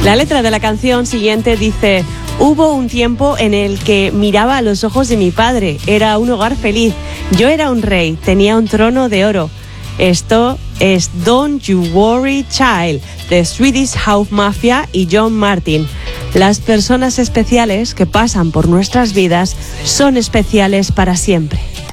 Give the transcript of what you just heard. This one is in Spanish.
La letra de la canción siguiente dice: hubo un tiempo en el que miraba a los ojos de mi padre, era un hogar feliz, yo era un rey, tenía un trono de oro. Esto es Don't You Worry Child, de Swedish House Mafia y John Martin. Las personas especiales que pasan por nuestras vidas son especiales para siempre.